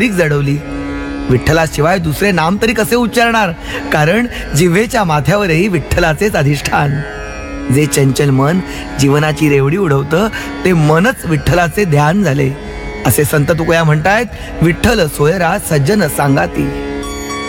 भीक जडवली. विठ्ठलाशिवाय दुसरे नाम तरी कसे उच्चारणार, कारण जिव्हेच्या माथ्यावरही विठ्ठलाचेच अधिष्ठान. जे चंचल मन जीवनाची रेवडी उडवतं ते मनच विठ्ठलाचे ध्यान झाले. असे संत तुकोया म्हणतायत, विठ्ठल सोयरा सज्जन सांगाती.